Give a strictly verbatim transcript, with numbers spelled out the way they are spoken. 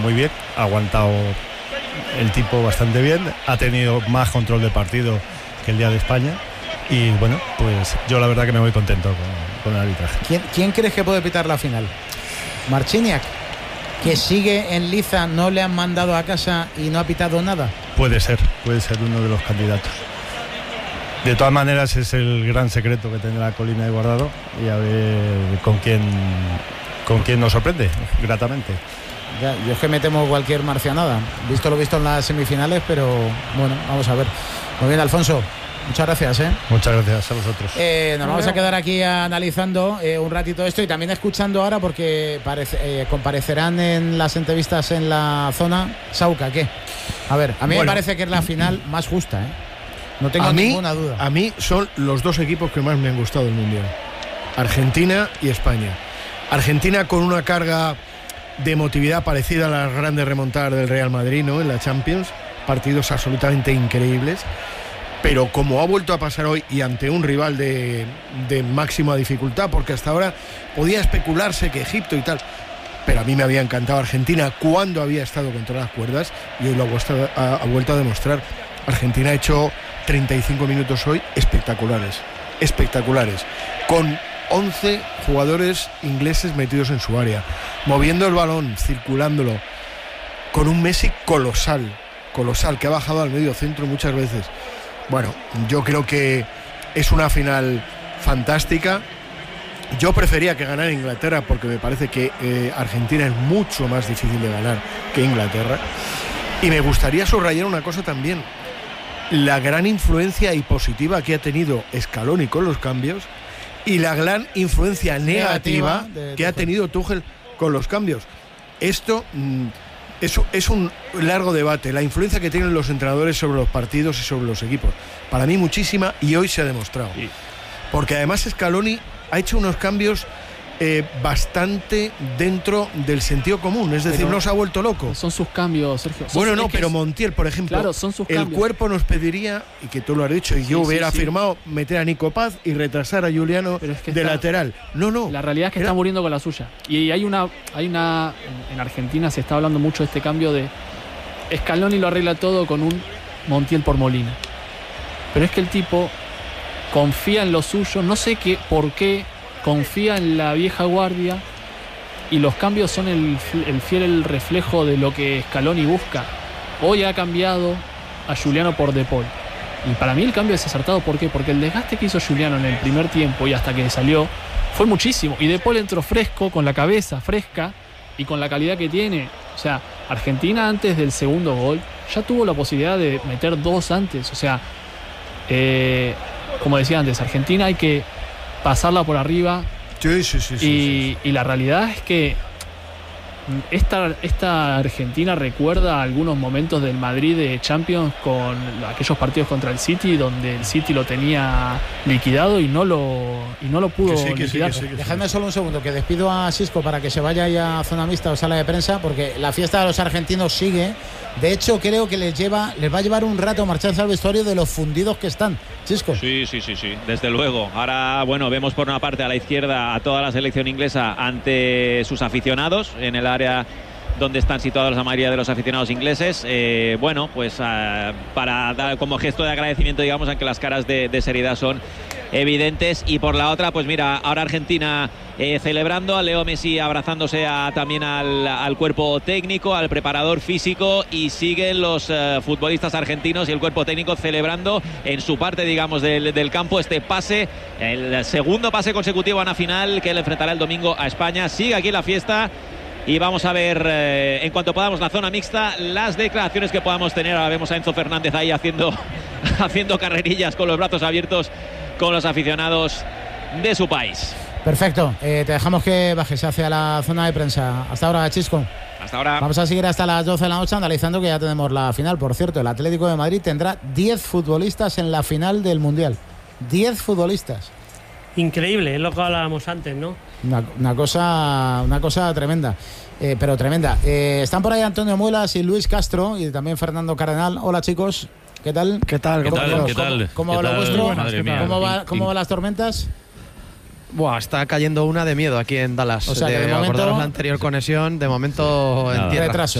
muy bien, ha aguantado el tipo bastante bien, ha tenido más control de partido que el día de España y bueno, pues yo la verdad que me voy contento con, con el arbitraje. ¿Quién, ¿Quién crees que puede pitar la final? ¿Marciniak, que sigue en liza, no le han mandado a casa y no ha pitado nada? Puede ser, puede ser uno de los candidatos. De todas maneras es el gran secreto que tendrá Colina de Guardado y a ver con quién con quién nos sorprende gratamente. Ya, yo es que me temo cualquier marcianada, visto lo visto en las semifinales, pero bueno, vamos a ver. Muy bien, Alfonso, muchas gracias, ¿eh? Muchas gracias a vosotros. Eh, nos vamos a quedar aquí analizando eh, un ratito esto y también escuchando ahora porque parece, eh, comparecerán en las entrevistas en la zona. Sauca, ¿qué? A ver, a mí bueno, me parece que es la final más justa, ¿eh? No tengo a mí, ninguna duda. A mí son los dos equipos que más me han gustado del Mundial. Argentina y España. Argentina con una carga de emotividad parecida a las grandes remontadas del Real Madrid, ¿no? En la Champions. Partidos absolutamente increíbles. Pero como ha vuelto a pasar hoy y ante un rival de, de máxima dificultad, porque hasta ahora podía especularse que Egipto y tal, pero a mí me había encantado Argentina cuando había estado contra las cuerdas y hoy lo ha, ha vuelto a demostrar. Argentina ha hecho treinta y cinco minutos hoy espectaculares, espectaculares, con once jugadores ingleses metidos en su área, moviendo el balón, circulándolo, con un Messi colosal, colosal, que ha bajado al medio centro muchas veces. Bueno, yo creo que es una final fantástica. Yo prefería que ganara Inglaterra porque me parece que eh, Argentina es mucho más difícil de ganar que Inglaterra. Y me gustaría subrayar una cosa también. La gran influencia y positiva que ha tenido Scaloni con los cambios y la gran influencia negativa, negativa de, que de ha tenido Tuchel con los cambios. Esto mmm, es, es un largo debate, la influencia que tienen los entrenadores sobre los partidos y sobre los equipos. Para mí muchísima y hoy se ha demostrado. Sí. Porque además Scaloni ha hecho unos cambios Eh, bastante dentro del sentido común, es decir, pero no se ha vuelto loco. Son sus cambios, Sergio. Son bueno, sus, no, es pero es, Montiel, por ejemplo, claro, son sus el cambios. Cuerpo nos pediría, y que tú lo has dicho, y sí, yo hubiera sí, afirmado, sí. meter a Nico Paz y retrasar a Juliano es que de está, lateral. No, no. La realidad es que Era... está muriendo con la suya. Y hay una, hay una, en Argentina se está hablando mucho de este cambio de Scaloni lo arregla todo con un Montiel por Molina. Pero es que el tipo confía en lo suyo, no sé qué, por qué, confía en la vieja guardia. Y los cambios son el, el fiel reflejo de lo que Scaloni busca. Hoy ha cambiado a Juliano por De Paul. Y para mí el cambio es acertado. ¿Por qué? Porque el desgaste que hizo Juliano en el primer tiempo y hasta que salió fue muchísimo. Y De Paul entró fresco, con la cabeza fresca y con la calidad que tiene. O sea, Argentina antes del segundo gol ya tuvo la posibilidad de meter dos antes. O sea, eh, como decía antes, Argentina hay que pasarla por arriba. Sí, sí, sí, y, sí, sí. y la realidad es que esta, esta Argentina recuerda algunos momentos del Madrid de Champions con aquellos partidos contra el City donde el City lo tenía liquidado y no lo, y no lo pudo que sí, que liquidar. Sí, que sí, que Dejadme sí. solo un segundo, que despido a Xisco para que se vaya ya a zona mixta o sala de prensa, porque la fiesta de los argentinos sigue. De hecho, creo que les lleva, les va a llevar un rato marcharse al vestuario de los fundidos que están. Xisco. Sí, sí, sí, sí, desde luego. Ahora, bueno, vemos por una parte a la izquierda a toda la selección inglesa ante sus aficionados en el área donde están situados la mayoría de los aficionados ingleses. Eh, bueno, pues uh, para dar como gesto de agradecimiento, digamos, aunque las caras de, de seriedad son evidentes. Y por la otra, pues mira, ahora Argentina eh, celebrando, a Leo Messi abrazándose a, también al, al cuerpo técnico, al preparador físico, y siguen los uh, futbolistas argentinos y el cuerpo técnico celebrando en su parte, digamos, del, del campo este pase, el segundo pase consecutivo a una final que le enfrentará el domingo a España. Sigue aquí la fiesta. Y vamos a ver, eh, en cuanto podamos, la zona mixta, las declaraciones que podamos tener. Ahora vemos a Enzo Fernández ahí haciendo, haciendo carrerillas con los brazos abiertos con los aficionados de su país. Perfecto, eh, te dejamos que bajes hacia la zona de prensa. Hasta ahora, Xisco. Hasta ahora. Vamos a seguir hasta las doce de la noche analizando que ya tenemos la final. Por cierto, el Atlético de Madrid tendrá diez futbolistas en la final del Mundial. diez futbolistas. Increíble, es lo que hablábamos antes, ¿no? Una, una cosa una cosa tremenda, eh, pero tremenda. Eh, están por ahí Antonio Muelas y Luis Castro y también Fernando Cardenal. Hola, chicos. ¿Qué tal? ¿Qué tal? ¿Qué tal? ¿Cómo, ¿Qué tal? ¿Cómo, ¿Qué va lo vuestro? ¿Cómo, va, ¿Cómo van las tormentas? Buah, está cayendo una de miedo aquí en Dallas. O sea, que de, de momento, acordaros la anterior conexión, de momento nada, en tierra. Retraso.